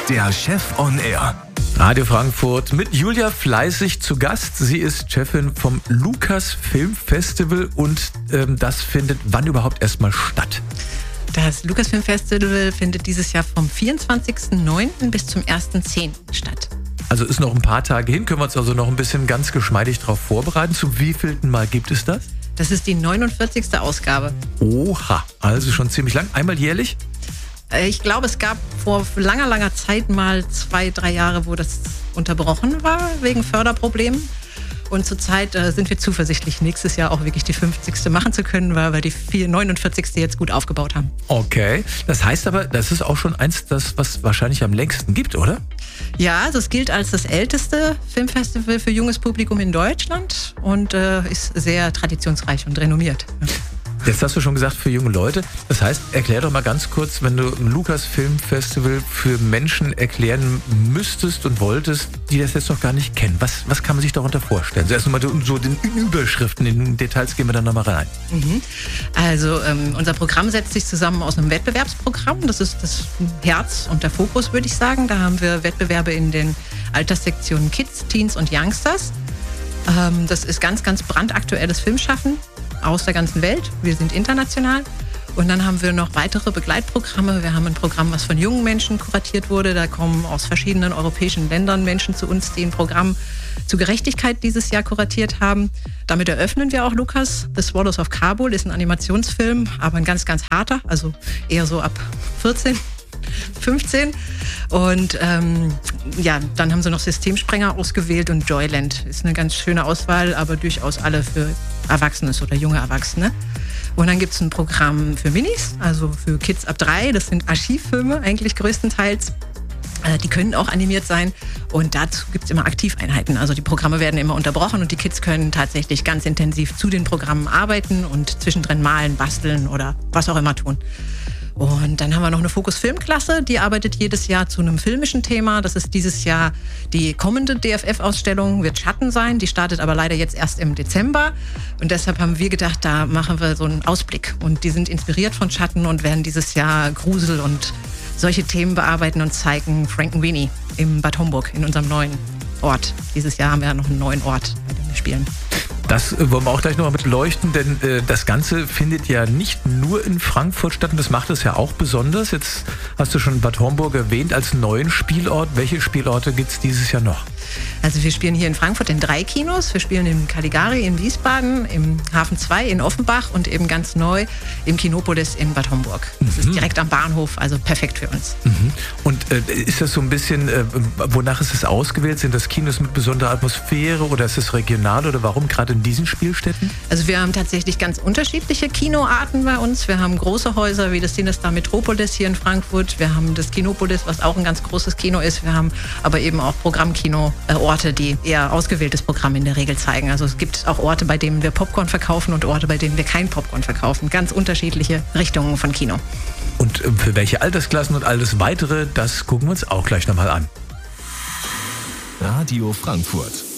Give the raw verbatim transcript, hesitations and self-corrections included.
Der Chef on Air. Radio Frankfurt mit Julia Fleißig zu Gast. Sie ist Chefin vom Lukas Film Festival und ähm, das findet wann überhaupt erstmal statt? Das Lukas Film Festival findet dieses Jahr vom vierundzwanzigsten neunten bis zum ersten zehnten statt. Also ist noch ein paar Tage hin, können wir uns also noch ein bisschen ganz geschmeidig darauf vorbereiten. Zu wievielten Mal gibt es das? Das ist die neunundvierzigste Ausgabe. Oha, also schon ziemlich lang. Einmal jährlich? Ich glaube, es gab vor langer, langer Zeit mal zwei, drei Jahre, wo das unterbrochen war wegen Förderproblemen. Und zurzeit äh, sind wir zuversichtlich, nächstes Jahr auch wirklich die fünfzigste machen zu können, weil wir die neunundvierzigste jetzt gut aufgebaut haben. Okay, das heißt aber, das ist auch schon eins, das was wahrscheinlich am längsten gibt, oder? Ja, also es gilt als das älteste Filmfestival für junges Publikum in Deutschland und äh, ist sehr traditionsreich und renommiert. Jetzt hast du schon gesagt, für junge Leute. Das heißt, erklär doch mal ganz kurz, wenn du ein Lukas Film Festival für Menschen erklären müsstest und wolltest, die das jetzt noch gar nicht kennen. Was, was kann man sich darunter vorstellen? Zuerst nochmal so den Überschriften, in den Details gehen wir dann nochmal rein. Mhm. Also ähm, unser Programm setzt sich zusammen aus einem Wettbewerbsprogramm. Das ist das Herz und der Fokus, würde ich sagen. Da haben wir Wettbewerbe in den Alterssektionen Kids, Teens und Youngsters. Ähm, das ist ganz, ganz brandaktuelles Filmschaffen aus der ganzen Welt. Wir sind international. Und dann haben wir noch weitere Begleitprogramme. Wir haben ein Programm, was von jungen Menschen kuratiert wurde. Da kommen aus verschiedenen europäischen Ländern Menschen zu uns, die ein Programm zu Gerechtigkeit dieses Jahr kuratiert haben. Damit eröffnen wir auch Lukas. The Swallows of Kabul ist ein Animationsfilm, aber ein ganz, ganz harter, also eher so ab vierzehn, fünfzehn. Und ähm, ja, dann haben sie noch Systemsprenger ausgewählt und Joyland ist eine ganz schöne Auswahl, aber durchaus alle für Erwachsene oder junge Erwachsene. Und dann gibt es ein Programm für Minis, also für Kids ab drei. Das sind Archivfilme eigentlich größtenteils. Äh, die können auch animiert sein. Und dazu gibt es immer Aktiveinheiten. Also die Programme werden immer unterbrochen und die Kids können tatsächlich ganz intensiv zu den Programmen arbeiten und zwischendrin malen, basteln oder was auch immer tun. Und dann haben wir noch eine Fokus-Filmklasse, die arbeitet jedes Jahr zu einem filmischen Thema. Das ist dieses Jahr die kommende D F F-Ausstellung, wird Schatten sein. Die startet aber leider jetzt erst im Dezember. Und deshalb haben wir gedacht, da machen wir so einen Ausblick. Und die sind inspiriert von Schatten und werden dieses Jahr Grusel und solche Themen bearbeiten und zeigen Frankenweenie im Bad Homburg, in unserem neuen Ort. Dieses Jahr haben wir ja noch einen neuen Ort, bei dem wir spielen. Das wollen wir auch gleich nochmal mit beleuchten, denn äh, das Ganze findet ja nicht nur in Frankfurt statt und das macht es ja auch besonders. Jetzt hast du schon Bad Homburg erwähnt als neuen Spielort. Welche Spielorte gibt es dieses Jahr noch? Also wir spielen hier in Frankfurt in drei Kinos. Wir spielen im Caligari in Wiesbaden, im Hafen zwei in Offenbach und eben ganz neu im Kinopolis in Bad Homburg. Das mhm. ist direkt am Bahnhof, also perfekt für uns. Mhm. Und äh, ist das so ein bisschen, äh, wonach ist es ausgewählt? Sind das Kinos mit besonderer Atmosphäre oder ist es regional oder warum gerade in diesen Spielstätten? Also wir haben tatsächlich ganz unterschiedliche Kinoarten bei uns. Wir haben große Häuser wie das Cinestar Metropolis hier in Frankfurt. Wir haben das Kinopolis, was auch ein ganz großes Kino ist. Wir haben aber eben auch Programmkino-Orte, die eher ausgewähltes Programm in der Regel zeigen. Also es gibt auch Orte, bei denen wir Popcorn verkaufen und Orte, bei denen wir kein Popcorn verkaufen. Ganz unterschiedliche Richtungen von Kino. Und für welche Altersklassen und alles weitere, das gucken wir uns auch gleich nochmal an. Radio Frankfurt.